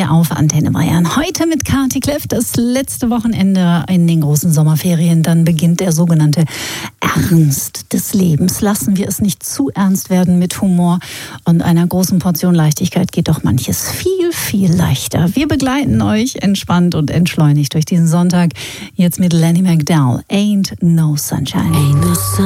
hier auf Antenne Bayern. Heute mit Kati Kleff, das letzte Wochenende in den großen Sommerferien. Dann beginnt der sogenannte Ernst des Lebens. Lassen wir es nicht zu ernst werden. Mit Humor und einer großen Portion Leichtigkeit geht doch manches viel, viel leichter. Wir begleiten euch entspannt und entschleunigt durch diesen Sonntag. Jetzt mit Lenny McDowell. Ain't no sunshine. Ain't no